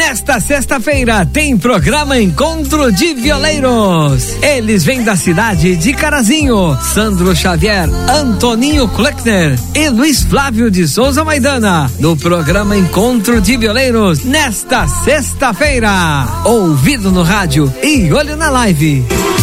Nesta sexta-feira tem programa Encontro de Violeiros. Eles vêm da cidade de Carazinho. Sandro Xavier, Antoninho Kleckner e Luiz Flávio de Souza Maidana. No programa Encontro de Violeiros, nesta sexta-feira. Ouvido no rádio e olho na live.